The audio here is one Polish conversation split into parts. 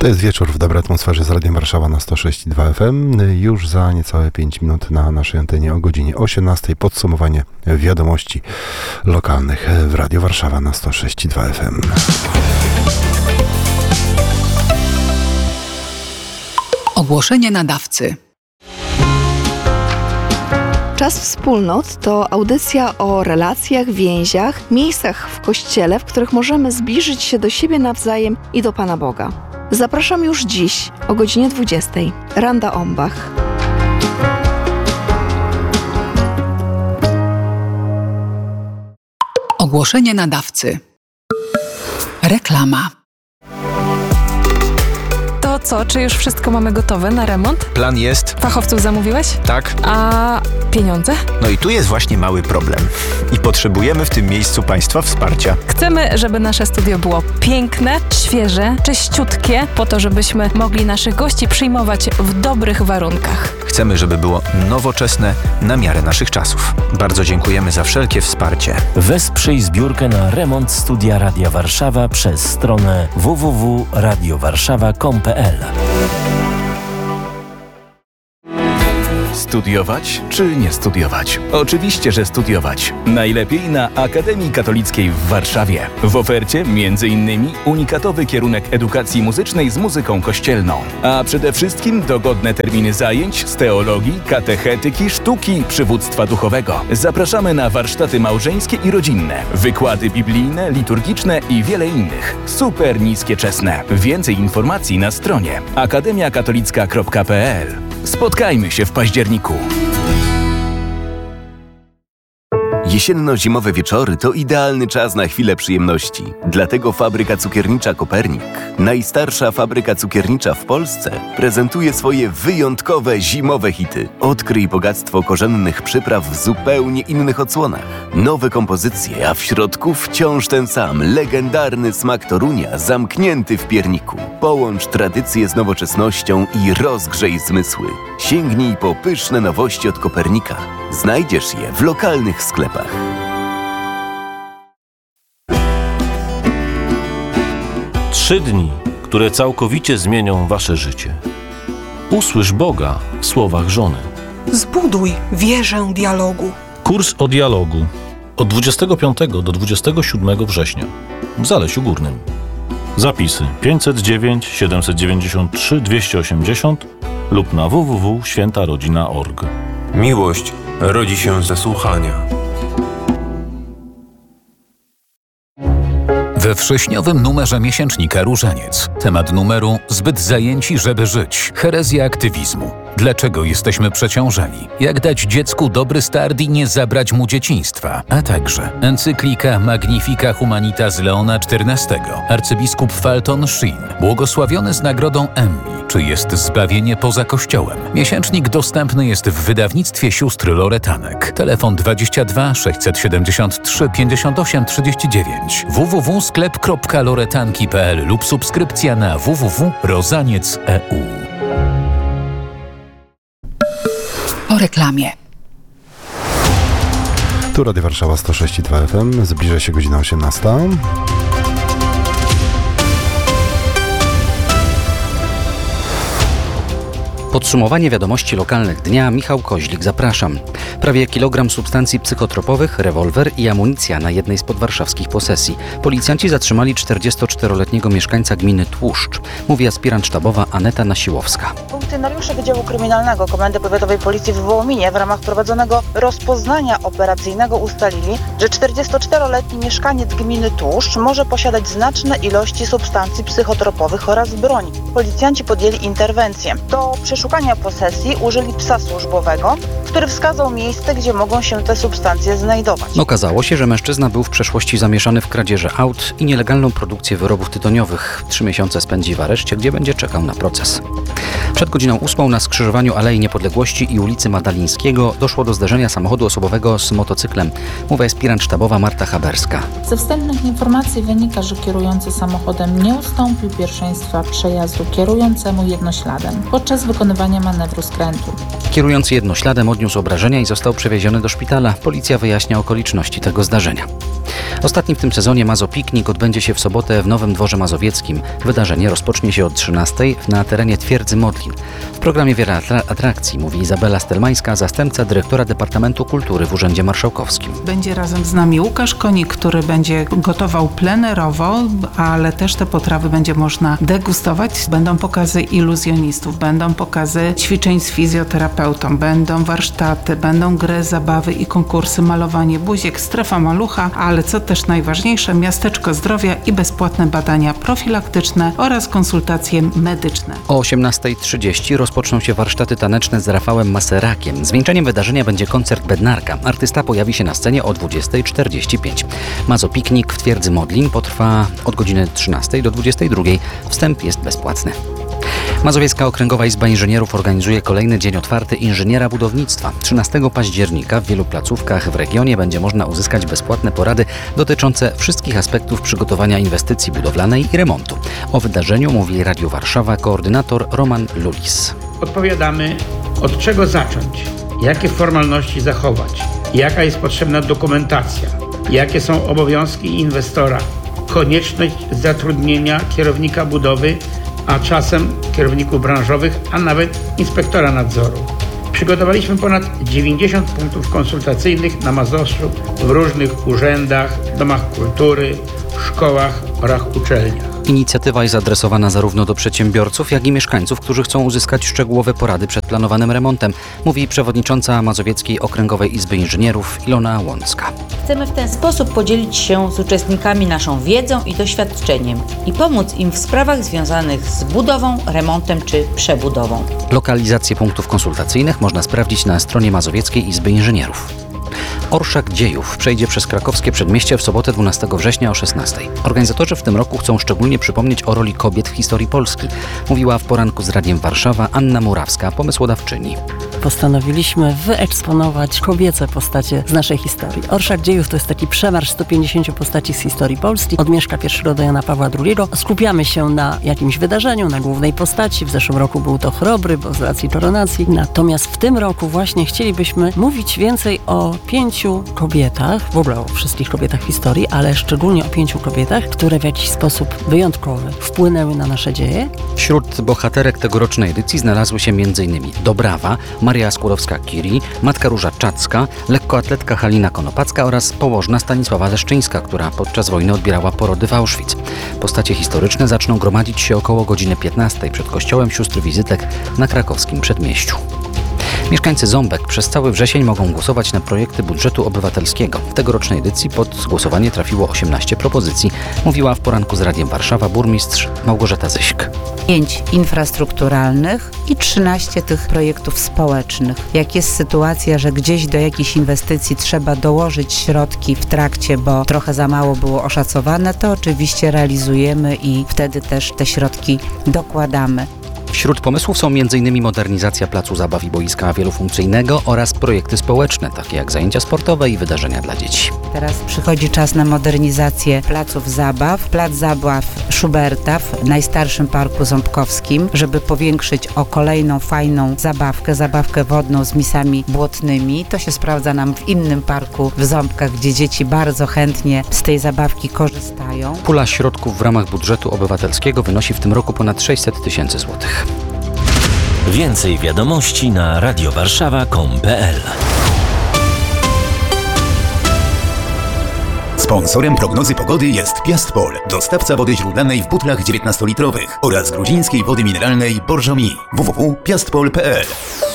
To jest wieczór w dobrej atmosferze z Radiem Warszawa na 106,2 FM. Już za niecałe 5 minut na naszej antenie o godzinie 18 podsumowanie wiadomości lokalnych w Radio Warszawa na 106,2 FM. Ogłoszenie nadawcy. Czas Wspólnot to audycja o relacjach, więziach, miejscach w Kościele, w których możemy zbliżyć się do siebie nawzajem i do Pana Boga. Zapraszam już dziś o godzinie 20. Randa Ombach. Ogłoszenie nadawcy. Reklama. To co, czy już wszystko mamy gotowe na remont? Plan jest. Fachowców zamówiłeś? Tak. A pieniądze? No i tu jest właśnie mały problem. I potrzebujemy w tym miejscu Państwa wsparcia. Chcemy, żeby nasze studio było piękne, świeże, czyściutkie, po to, żebyśmy mogli naszych gości przyjmować w dobrych warunkach. Chcemy, żeby było nowoczesne, na miarę naszych czasów. Bardzo dziękujemy za wszelkie wsparcie. Wesprzyj zbiórkę na remont studia Radia Warszawa przez stronę www.radiowarszawa.com.pl. Studiować czy nie studiować? Oczywiście, że studiować. Najlepiej na Akademii Katolickiej w Warszawie. W ofercie m.in. unikatowy kierunek edukacji muzycznej z muzyką kościelną. A przede wszystkim dogodne terminy zajęć z teologii, katechetyki, sztuki, przywództwa duchowego. Zapraszamy na warsztaty małżeńskie i rodzinne, wykłady biblijne, liturgiczne i wiele innych. Super niskie czesne. Więcej informacji na stronie akademiakatolicka.pl. Spotkajmy się w październiku. Jesienno-zimowe wieczory to idealny czas na chwilę przyjemności. Dlatego fabryka cukiernicza Kopernik, najstarsza fabryka cukiernicza w Polsce, prezentuje swoje wyjątkowe zimowe hity. Odkryj bogactwo korzennych przypraw w zupełnie innych odsłonach. Nowe kompozycje, a w środku wciąż ten sam, legendarny smak Torunia zamknięty w pierniku. Połącz tradycję z nowoczesnością i rozgrzej zmysły. Sięgnij po pyszne nowości od Kopernika. Znajdziesz je w lokalnych sklepach. Trzy dni, które całkowicie zmienią wasze życie. Usłysz Boga w słowach żony. Zbuduj wieżę dialogu. Kurs o dialogu od 25 do 27 września w Zalesiu Górnym. Zapisy 509 793 280 lub na www.świętarodzina.org. Miłość rodzi się ze słuchania. We wrześniowym numerze miesięcznika Różaniec. Temat numeru: zbyt zajęci, żeby żyć. Herezja aktywizmu. Dlaczego jesteśmy przeciążeni? Jak dać dziecku dobry start i nie zabrać mu dzieciństwa? A także encyklika Magnifica Humanitas Leona XIV. Arcybiskup Fulton Sheen, błogosławiony z nagrodą Emmy. Czy jest zbawienie poza Kościołem? Miesięcznik dostępny jest w wydawnictwie sióstr Loretanek. Telefon 22 673 58 39. www.sklep.loretanki.pl lub subskrypcja na www.rozaniec.eu. O reklamie. Tu Radio Warszawa 106,2 FM. Zbliża się godzina 18. Podsumowanie wiadomości lokalnych dnia. Michał Koźlik, zapraszam. Prawie kilogram substancji psychotropowych, rewolwer i amunicja na jednej z podwarszawskich posesji. Policjanci zatrzymali 44-letniego mieszkańca gminy Tłuszcz. Mówi aspirant sztabowa Aneta Nasiłowska. Funkcjonariusze Wydziału Kryminalnego Komendy Powiatowej Policji w Wołominie w ramach prowadzonego rozpoznania operacyjnego ustalili, że 44-letni mieszkaniec gminy Tłuszcz może posiadać znaczne ilości substancji psychotropowych oraz broń. Policjanci podjęli interwencję. Do przeszukania posesji użyli psa służbowego, który wskazał miejsce, gdzie mogą się te substancje znajdować. Okazało się, że mężczyzna był w przeszłości zamieszany w kradzieże aut i nielegalną produkcję wyrobów tytoniowych. 3 miesiące spędzi w areszcie, gdzie będzie czekał na proces. Przed godziną 8 na skrzyżowaniu Alei Niepodległości i ulicy Madalińskiego doszło do zderzenia samochodu osobowego z motocyklem. Mówi aspirant sztabowa Marta Haberska. Ze wstępnych informacji wynika, że kierujący samochodem nie ustąpił pierwszeństwa przejazdu kierującemu jednośladem podczas wykonywania manewru skrętu. Kierujący jednośladem odniósł obrażenia i został przewieziony do szpitala. Policja wyjaśnia okoliczności tego zdarzenia. Ostatni w tym sezonie Mazopiknik odbędzie się w sobotę w Nowym Dworze Mazowieckim. Wydarzenie rozpocznie się o 13:00 na terenie Twierdzy Modlin. W programie wiele atrakcji, mówi Izabela Stelmańska, zastępca dyrektora Departamentu Kultury w Urzędzie Marszałkowskim. Będzie razem z nami Łukasz Konik, który będzie gotował plenerowo, ale też te potrawy będzie można degustować. Będą pokazy iluzjonistów, będą pokazy ćwiczeń z fizjoterapeutą, będą warsztaty, będą gry, zabawy i konkursy, malowanie buziek, strefa malucha, ale co też najważniejsze, miasteczko zdrowia i bezpłatne badania profilaktyczne oraz konsultacje medyczne. O 18:30 rozpoczną się warsztaty taneczne z Rafałem Maserakiem. Zwieńczeniem wydarzenia będzie koncert Bednarka. Artysta pojawi się na scenie o 20:45. Mazopiknik w Twierdzy Modlin potrwa od godziny 13:00 do 22:00. Wstęp jest bezpłatny. Mazowiecka Okręgowa Izba Inżynierów organizuje kolejny dzień otwarty inżyniera budownictwa. 13 października w wielu placówkach w regionie będzie można uzyskać bezpłatne porady dotyczące wszystkich aspektów przygotowania inwestycji budowlanej i remontu. O wydarzeniu mówi Radio Warszawa koordynator Roman Lulis. Odpowiadamy, od czego zacząć, jakie formalności zachować, jaka jest potrzebna dokumentacja, jakie są obowiązki inwestora, konieczność zatrudnienia kierownika budowy, a czasem kierowników branżowych, a nawet inspektora nadzoru. Przygotowaliśmy ponad 90 punktów konsultacyjnych na Mazowszu w różnych urzędach, domach kultury, szkołach oraz uczelniach. Inicjatywa jest adresowana zarówno do przedsiębiorców, jak i mieszkańców, którzy chcą uzyskać szczegółowe porady przed planowanym remontem, mówi przewodnicząca Mazowieckiej Okręgowej Izby Inżynierów Ilona Łącka. Chcemy w ten sposób podzielić się z uczestnikami naszą wiedzą i doświadczeniem i pomóc im w sprawach związanych z budową, remontem czy przebudową. Lokalizację punktów konsultacyjnych można sprawdzić na stronie Mazowieckiej Izby Inżynierów. Orszak Dziejów przejdzie przez krakowskie przedmieście w sobotę 12 września o 16:00. Organizatorzy w tym roku chcą szczególnie przypomnieć o roli kobiet w historii Polski, mówiła w poranku z Radiem Warszawa Anna Murawska, pomysłodawczyni. Postanowiliśmy wyeksponować kobiece postacie z naszej historii. Orszak Dziejów to jest taki przemarsz 150 postaci z historii Polski, od Mieszka I do Jana Pawła II. Skupiamy się na jakimś wydarzeniu, na głównej postaci. W zeszłym roku był to Chrobry, bo z racji koronacji. Natomiast w tym roku właśnie chcielibyśmy mówić więcej o 5 kobietach, w ogóle o wszystkich kobietach w historii, ale szczególnie o 5 kobietach, które w jakiś sposób wyjątkowy wpłynęły na nasze dzieje. Wśród bohaterek tegorocznej edycji znalazły się m.in. Dobrawa, Maria Skłodowska-Curie, matka Róża Czacka, lekkoatletka Halina Konopacka oraz położna Stanisława Leszczyńska, która podczas wojny odbierała porody w Auschwitz. Postacie historyczne zaczną gromadzić się około godziny 15:00 przed kościołem sióstr Wizytek na krakowskim przedmieściu. Mieszkańcy Ząbek przez cały wrzesień mogą głosować na projekty budżetu obywatelskiego. W tegorocznej edycji pod głosowanie trafiło 18 propozycji, mówiła w poranku z Radiem Warszawa burmistrz Małgorzata Zyśk. 5 infrastrukturalnych i 13 tych projektów społecznych. Jak jest sytuacja, że gdzieś do jakichś inwestycji trzeba dołożyć środki w trakcie, bo trochę za mało było oszacowane, to oczywiście realizujemy i wtedy też te środki dokładamy. Wśród pomysłów są m.in. modernizacja placu zabaw i boiska wielofunkcyjnego oraz projekty społeczne, takie jak zajęcia sportowe i wydarzenia dla dzieci. Teraz przychodzi czas na modernizację placów zabaw. Plac zabaw Schuberta w najstarszym parku ząbkowskim, żeby powiększyć o kolejną fajną zabawkę wodną z misami błotnymi. To się sprawdza nam w innym parku w Ząbkach, gdzie dzieci bardzo chętnie z tej zabawki korzystają. Pula środków w ramach budżetu obywatelskiego wynosi w tym roku ponad 600 000 złotych. Więcej wiadomości na radiowarszawa.com.pl. Sponsorem prognozy pogody jest Piastpol, dostawca wody źródlanej w butlach 19-litrowych oraz gruzińskiej wody mineralnej Borżomi. www.piastpol.pl.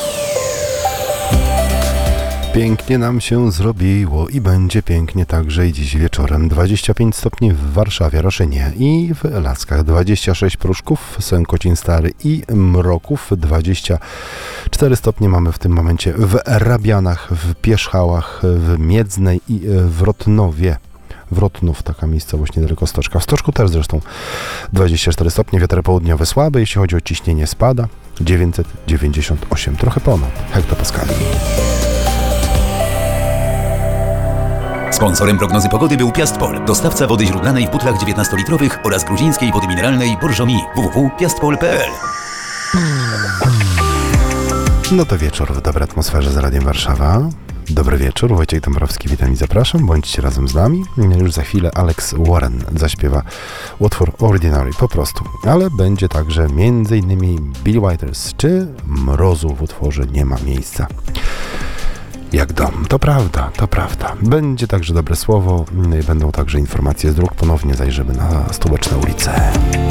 Pięknie nam się zrobiło i będzie pięknie także i dziś wieczorem. 25 stopni w Warszawie, Raszynie i w Laskach, 26 Pruszków, Sękocin Stary i Mroków, 24 stopnie mamy w tym momencie w Rabianach, w Pierzchałach, w Miedznej i w Rotnowie. Wrotnów, taka miejscowość niedaleko Stoczka. W Stoczku też zresztą 24 stopnie, wiatr południowy słaby, jeśli chodzi o ciśnienie spada, 998, trochę ponad hektopaskali. Sponsorem prognozy pogody był Piastpol, dostawca wody źródlanej w butlach 19-litrowych oraz gruzińskiej wody mineralnej Borżomi. www.piastpol.pl. No to wieczór w dobrej atmosferze z Radiem Warszawa. Dobry wieczór, Wojciech Dąbrowski, witam i zapraszam. Bądźcie razem z nami. Już za chwilę Alex Warren zaśpiewa utwór Ordinary po prostu. Ale będzie także m.in. Bill Withers czy Mrozu w utworze Nie ma miejsca jak dom. To prawda, to prawda. Będzie także dobre słowo, będą także informacje z dróg. Ponownie zajrzymy na Stołeczne ulice.